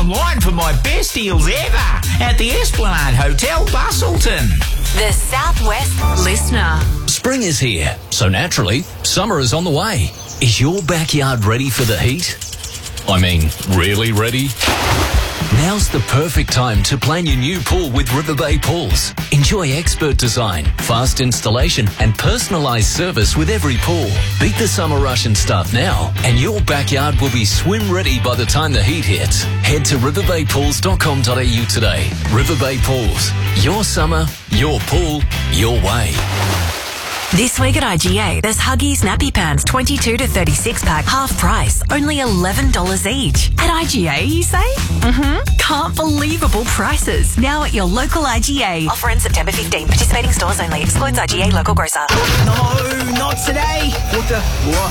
online for my best deals ever at the Esplanade Hotel, Bustleton. The Southwest Listener. Spring is here, so naturally, summer is on the way. Is your backyard ready for the heat? I mean, really ready? Now's the perfect time to plan your new pool with River Bay Pools. Enjoy expert design, fast installation and personalised service with every pool. Beat the summer rush and start now, and your backyard will be swim ready by the time the heat hits. Head to riverbaypools.com.au today. River Bay Pools. Your summer, your pool, your way. This week at IGA, there's Huggies Nappy Pants 22 to 36 pack, half price, only $11 each. At IGA, you say? Can't believable prices. Now at your local IGA. Offer ends September 15. Participating stores only. Excludes IGA local grocer. No, not today. What?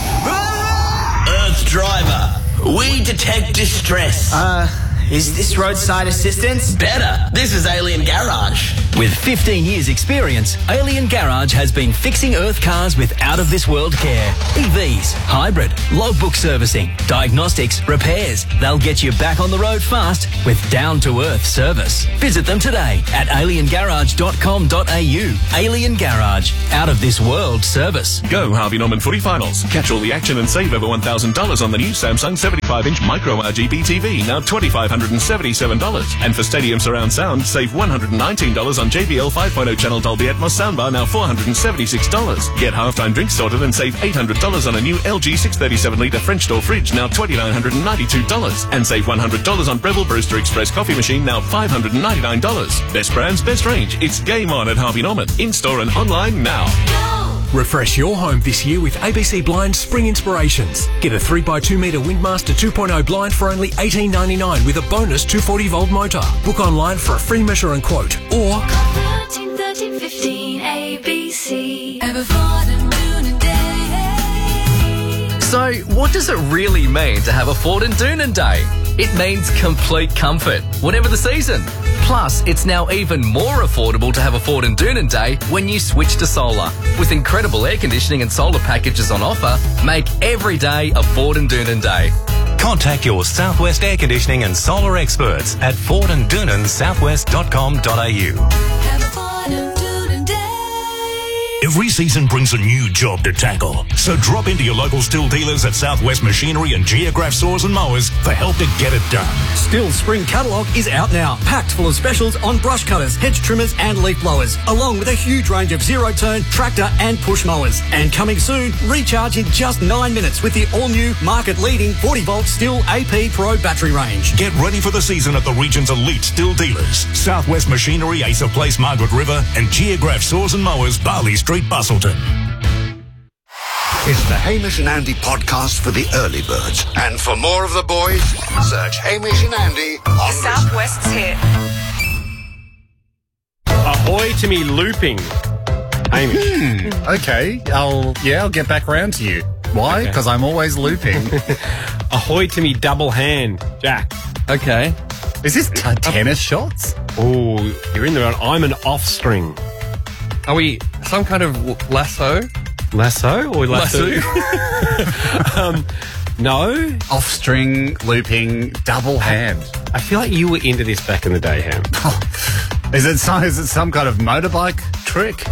Earth Driver. We detect distress. Is this roadside assistance? Better. This is Alien Garage. With 15 years experience, Alien Garage has been fixing Earth cars with out-of-this-world care. EVs, hybrid, logbook servicing, diagnostics, repairs. They'll get you back on the road fast with down-to-earth service. Visit them today at aliengarage.com.au. Alien Garage, out-of-this-world service. Go Harvey Norman footy finals. Catch all the action and save over $1,000 on the new Samsung 75-inch Micro RGB TV, now $2,577. And for Stadium Surround Sound, save $119 on JBL 5.0 channel Dolby Atmos soundbar, now $476. Get halftime drinks sorted and save $800 on a new LG 637-litre French door fridge, now $2,992. And save $100 on Breville Brewster Express coffee machine, now $599. Best brands, best range. It's game on at Harvey Norman. In-store and online now. Refresh your home this year with ABC Blind Spring Inspirations. Get a 3x2 metre Windmaster 2.0 blind for only $18.99 with a bonus 240-volt motor. Book online for a free measure and quote, or 13 15 ABC. So, what does it really mean to have a Ford and Doonan Day? It means complete comfort, whatever the season. Plus, it's now even more affordable to have a Ford and Doonan Day when you switch to solar. With incredible air conditioning and solar packages on offer, make every day a Ford and Doonan Day. Contact your Southwest Air Conditioning and Solar experts at FordandDoonanSouthwest.com.au. Every season brings a new job to tackle. So drop into your local Stihl dealers at Southwest Machinery and Geograph Saws and Mowers for help to get it done. Stihl's spring catalogue is out now, packed full of specials on brush cutters, hedge trimmers and leaf blowers, along with a huge range of zero-turn, tractor and push mowers. And coming soon, recharge in just 9 minutes with the all-new, market-leading 40-volt Stihl AP Pro battery range. Get ready for the season at the region's elite Stihl dealers. Southwest Machinery, Asa Place, Margaret River and Geograph Saws and Mowers, Barley Street, Bustleton. It's the Hamish and Andy podcast for the early birds. And for more of the boys, search Hamish and Andy on Southwest's hit. Ahoy to me looping. Hamish. Okay, I'll get back around to you. Why? Because I'm always looping. Ahoy to me double hand, Jack. Okay. Is this tennis shots? Oh, you're in the round. I'm an off string. Are we some kind of lasso? Lasso or lasso? No. Off string, looping, double hand. I feel like you were into this back in the day, Ham. Is it some kind of motorbike trick?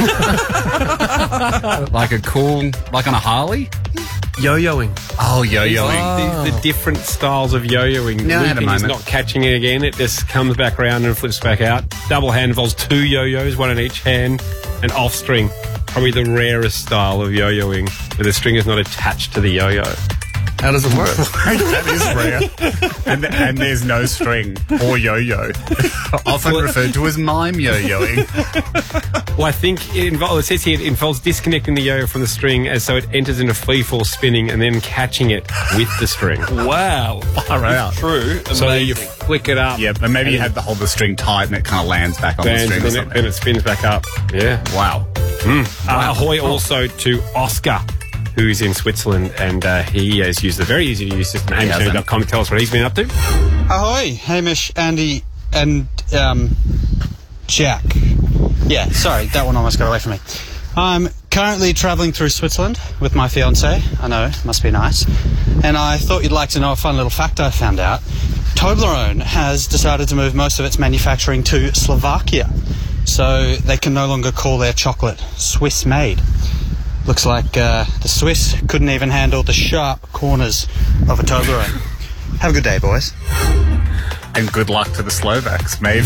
Like on a Harley? Yo-yoing. Oh, yo-yoing. The different styles of yo-yoing. No, Looping is not catching it again. It just comes back around and flips back out. Double hand involves 2 yo-yos, one in each hand. And off string, probably the rarest style of yo-yoing, where the string is not attached to the yo-yo. How does it work? That is rare. And there's no string or yo-yo. Often referred to as mime yo-yoing. Well, I think it says here it involves disconnecting the yo-yo from the string so it enters into free fall spinning and then catching it with the string. Wow. Far out. True. So you flick it up. Yeah, but maybe you have to hold the string tight and it kind of lands back on the string or something. Then it spins back up. Yeah. Wow. Ahoy also to Oscar, who's in Switzerland, and he has used a very easy-to-use system. HamishAndy.com. Tell us what he's been up to. Ahoy, Hamish, Andy, and Jack. Yeah, sorry, that one almost got away from me. I'm currently travelling through Switzerland with my fiancée. I know, must be nice. And I thought you'd like to know a fun little fact I found out. Toblerone has decided to move most of its manufacturing to Slovakia, so they can no longer call their chocolate Swiss-made. Looks like the Swiss couldn't even handle the sharp corners of a Toblerone. Have a good day, boys. And good luck to the Slovaks. May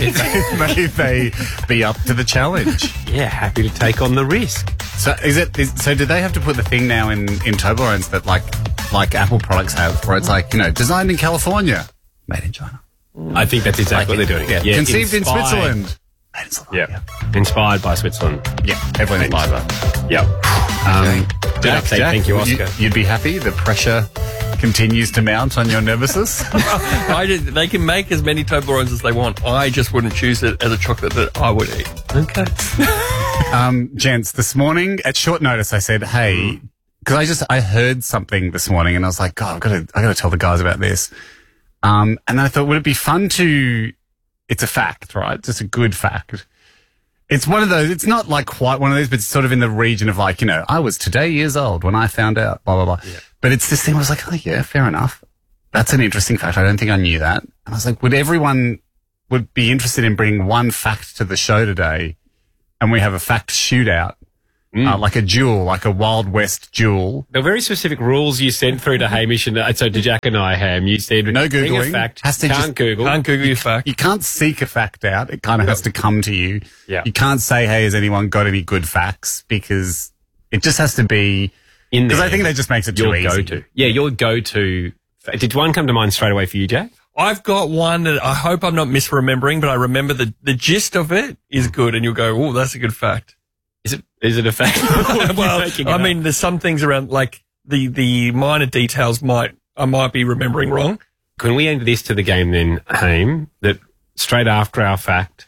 they be up to the challenge. Yeah, happy to take on the risk. So so do they have to put the thing now in Toblerones that like Apple products have, where it's like, designed in California, made in China? I think that's exactly what they're doing. Yeah. Conceived in Switzerland. Made in Slovakia. Yeah. Inspired by Switzerland. Yeah, everyone inspired by. Yep. Jack, thank you, Oscar. You'd be happy? The pressure continues to mount on your nemesis? They can make as many Toblerones as they want. I just wouldn't choose it as a chocolate that I would eat. Okay. Gents, this morning at short notice I said, hey, because I heard something this morning and I was like, God, I gotta tell the guys about this. And then I thought, would it be fun it's a fact, right? Just a good fact. It's one of those, it's not like quite one of those, but it's sort of in the region of like, I was today years old when I found out, blah, blah, blah. Yeah. But it's this thing, I was like, oh yeah, fair enough. That's an interesting fact. I don't think I knew that. And I was like, would everyone be interested in bringing one fact to the show today? And we have a fact shootout, like a duel, like a Wild West duel. There were very specific rules you sent through to Hamish and so to Jack and I, Ham. You said no Googling. Bring a fact. Can't Google your fact. You can't seek a fact out. It kind of has to come to you. Yeah. You can't say, hey, has anyone got any good facts? Because it just has to be in there. Because I think that just makes it too easy. Go-to. Yeah, your go-to. Did one come to mind straight away for you, Jack? I've got one that I hope I'm not misremembering, but I remember the gist of it is good, and you'll go, oh, that's a good fact. Is it a fact? Well, I mean, there's some things around, like the minor details I might be remembering wrong. Can we end this to the game then, Haim, that straight after our fact,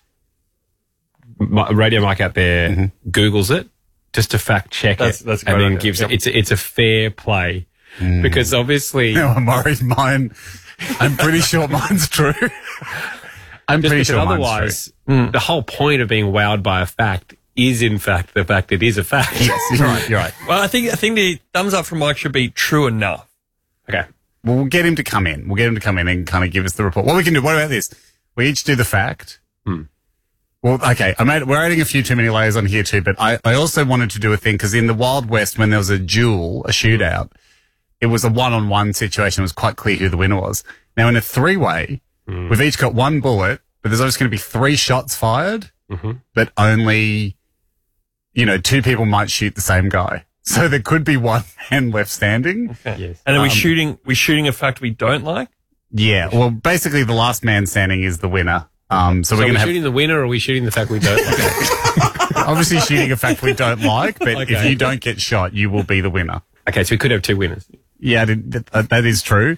Radio Mike out there Googles it just to fact check it that's and then idea. gives it. It's a fair play because obviously. No, I'm worried mine. I'm pretty sure mine's true. I'm pretty sure otherwise, the whole point of being wowed by a fact is in fact the fact it is a fact. Yes, you're right. Well, I think the thumbs up from Mike should be true enough. Okay. Well, we'll get him to come in. We'll get him to come in and kind of give us the report. What we can do, what about this? We each do the fact. Well, okay, we're adding a few too many layers on here too, but I also wanted to do a thing because in the Wild West, when there was a duel, a shootout, it was a one-on-one situation. It was quite clear who the winner was. Now, in a three-way, we've each got one bullet, but there's always going to be 3 shots fired, but only, two people might shoot the same guy. So there could be one man left standing. Okay. Yes. And are we shooting a fact we don't like? Yeah. Well, basically the last man standing is the winner. So we're shooting the winner or are we shooting the fact we don't like? Obviously shooting a fact we don't like, but if you don't get shot, you will be the winner. Okay, so we could have 2 winners. Yeah, that is true.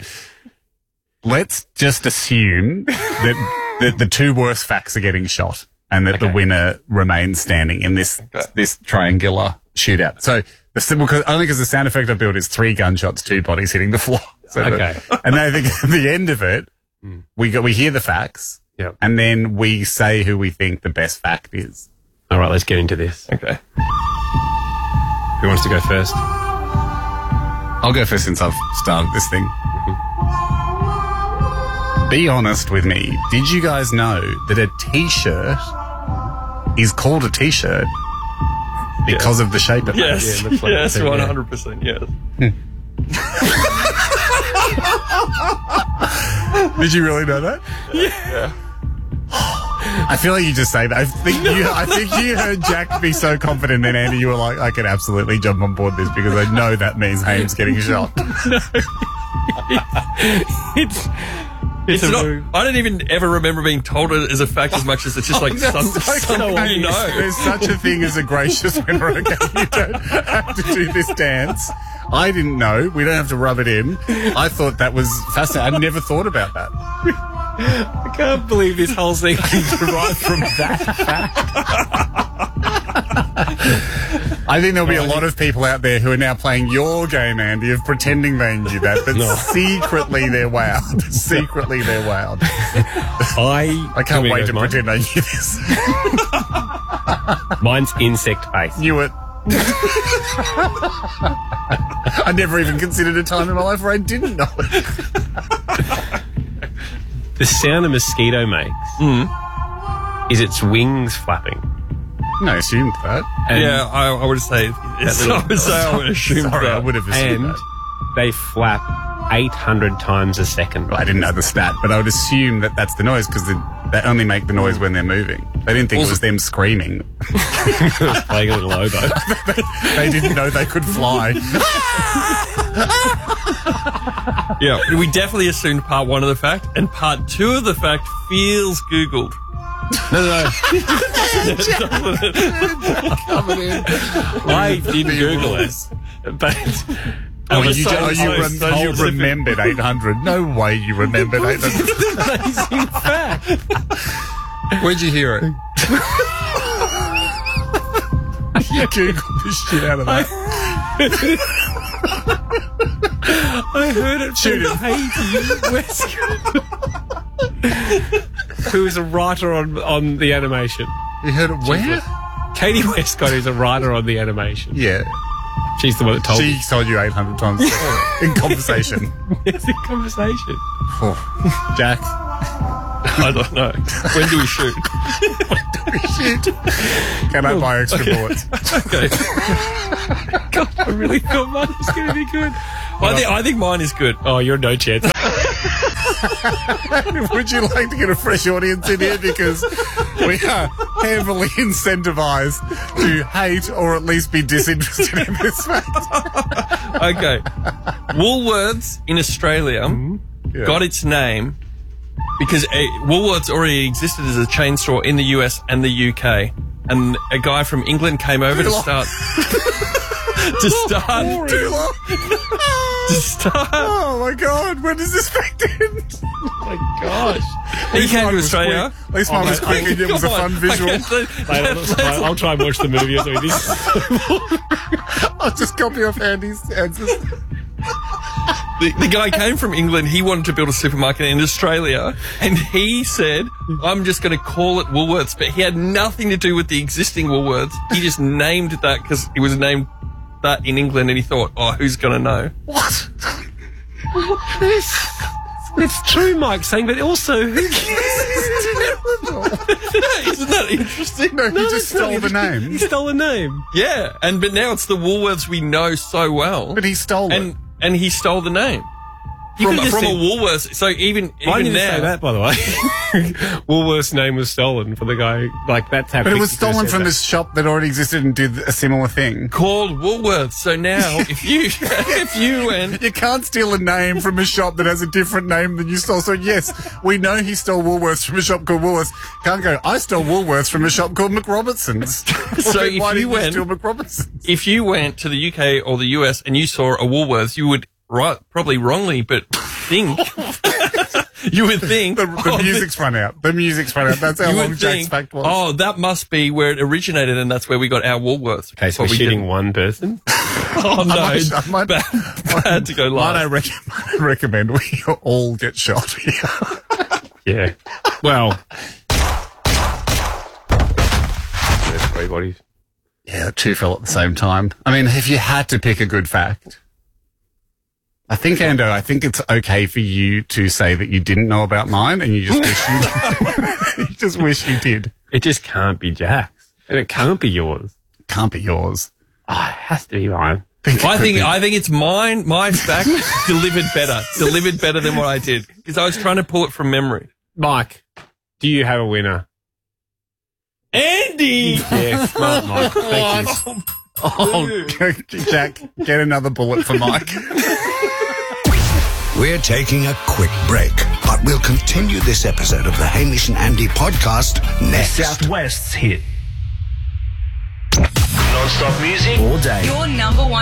Let's just assume that the 2 worst facts are getting shot and that the winner remains standing in this triangular shootout. So only because the sound effect I built is 3 gunshots, 2 bodies hitting the floor. So and then I think at the end of it, we hear the facts, and then we say who we think the best fact is. All right, let's get into this. Okay. Who wants to go first? I'll go first since I've started this thing. Be honest with me. Did you guys know that a T-shirt is called a T-shirt because of the shape of it? Yes, Yeah, it looks like yes, a T-shirt, 100%, yes. Did you really know that? Yeah. I feel like you just say that. I think you heard Jack be so confident, then Andy, you were like, I can absolutely jump on board this because I know that means Haim's getting shot. It's not, I don't even ever remember being told it as a fact as much as it's just like something you know. There's such a thing as a gracious winner. Okay, you don't have to do this dance. I didn't know. We don't have to rub it in. I thought that was fascinating. I never thought about that. I can't believe this whole thing is derived from that fact. I think there'll be a lot of people out there who are now playing your game, Andy, of pretending they knew that, but secretly they're wowed. Secretly they're wowed. I can't wait to pretend I knew this. Mine's insect-based. Knew it. I never even considered a time in my life where I didn't know it. the sound a mosquito makes is its wings flapping. No, I assumed that. And I would say, yes, I would assume Sorry, that. I would have assumed And that. they flap 800 times a second. I didn't know the stat, but I would assume that that's the noise because they only make the noise when they're moving. They didn't think it was them screaming. Playing a little oboe. They didn't know they could fly. Yeah, we definitely assumed part 1 of the fact, and part 2 of the fact feels Googled. No. Coming in. I didn't Google it, but you remembered 800. No way you remembered 800. amazing fact. Where'd you hear it? You Googled the shit out of that. I heard it from Katie Westcott, who is a writer on the animation. You heard it where? Katie Westcott is a writer on the animation. Yeah. She's the one that told me. She told you 800 times in conversation. It's in conversation. Jack? I don't know. When do we shoot? Can I buy extra bullets? Okay. God, I really thought mine was going to be good. I think mine is good. Oh, you're no chance. Would you like to get a fresh audience in here? Because we are heavily incentivized to hate or at least be disinterested in this fact. Okay. Woolworths in Australia got its name because Woolworths already existed as a chain store in the US and the UK. And a guy from England came over to start... Oh my God, when does this fact end? Oh my gosh. He came to Australia. At least mine was quick and it was a fun visual. I'll try and watch the movie. I'll just copy off Andy's answers. The guy came from England. He wanted to build a supermarket in Australia, and he said, I'm just going to call it Woolworths. But he had nothing to do with the existing Woolworths. He just named that because it was named that in England, and he thought, oh, who's going to know? What? It's true, Mike's saying, but also, who Isn't that interesting? No, he just stole the name. He stole the name. Yeah, but now it's the Woolworths we know so well. But he stole it. And he stole the name. From a Woolworths. So even I didn't now... say that, by the way. Woolworths' name was stolen for the guy. Like, that's how... But it was stolen from this shop that already existed and did a similar thing. Called Woolworths. So now, if you went... You can't steal a name from a shop that has a different name than you stole. So yes, we know he stole Woolworths from a shop called Woolworths. Can't go, I stole Woolworths from a shop called McRobertson's. So why if did you went... steal McRobertson's? If you went to the UK or the US and you saw a Woolworths, you would... probably wrongly, but think you would think the music's run out. The music's run out. That's how long Jack's fact was. Oh, that must be where it originated, and that's where we got our Woolworths. Okay, so we're shitting one person. Oh no, I might bad to go live. I recommend we all get shot here. Yeah. Well, there's 3 bodies. Yeah, 2 fell at the same time. I mean, if you had to pick a good fact. I think, Ando, it's okay for you to say that you didn't know about mine and you just wish you just wish you did. It just can't be Jack's. And it can't be yours. Can't be yours. Oh, it has to be mine. I think it's mine. My fact delivered better than what I did because I was trying to pull it from memory. Mike, do you have a winner? Andy! Yeah, smart Mike. Thank you. Oh, Jack, get another bullet for Mike. We're taking a quick break, but we'll continue this episode of the Hamish and Andy podcast next. Southwest's hit. Non-stop music all day. Your number 1